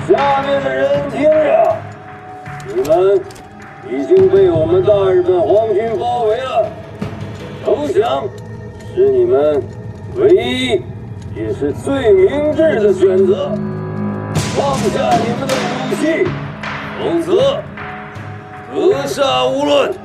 下面的人听着，你们已经被我们大日本皇军包围了，投降是你们唯一也是最明智的选择。放下你们的武器，否则格杀勿论。